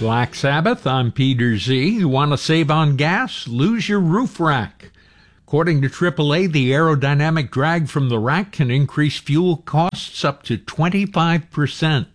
Black Sabbath, I'm Peter Z. You want to save on gas? Lose your roof rack. According to AAA, the aerodynamic drag from the rack can increase fuel costs up to 25%.